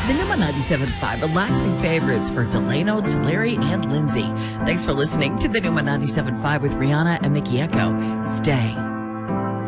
the Numa 97.5 relaxing favorites for Delano, Tulare, and Lindsay. Thanks for listening to the Numa 97.5 with Rihanna and Mickey Echo. Stay